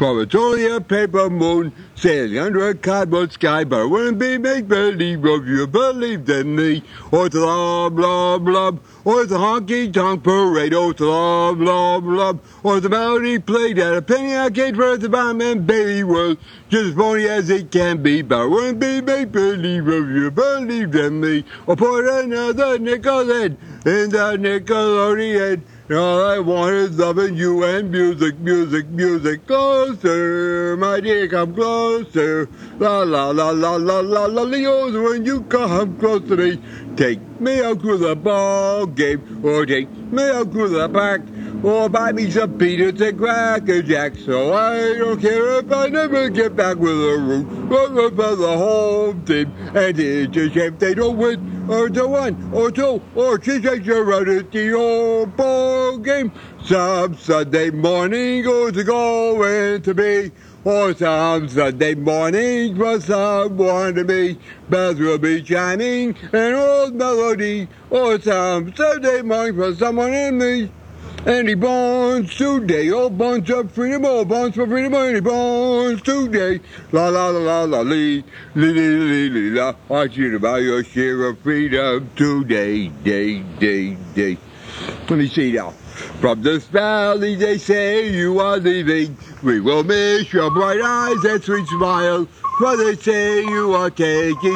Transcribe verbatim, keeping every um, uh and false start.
Probably a paper moon sailing under a cardboard sky, but I wouldn't be make-believe if you believed in me. Or it's a lob, lob, lob, or it's a honky-tonk parade, or it's a lob, lob, lob, or it's a melody played at a penny arcade for the Batman Baby World, just as phony as it can be, but I wouldn't be make-believe if you believed in me. Or put another nickel in, in the Nickelodeon. All I want is loving you and music, music, music. Closer, my dear, come closer. La la la la la la la. Leo's when you come close to me. Take me out to the ball game, or take me out to the park, or buy me some peanuts and Cracker Jacks. So I don't care if I never get back with a root. Look for the home team, and it's a shame they don't win. Or to one, or two, or three takes a run at the old ball game. Some Sunday morning goes going to be, or some Sunday morning for someone to be. Bells will be chiming an old melody, or some Sunday morning for someone in me. And he bonds today, all bonds of freedom, all bonds for freedom, and he bonds today. La la la la la lee, lee lee lee lee la. I want you to buy your share of freedom today, day, day, day. Let me see now. From this valley they say you are leaving. We will miss your bright eyes and sweet smile, for they say you are taking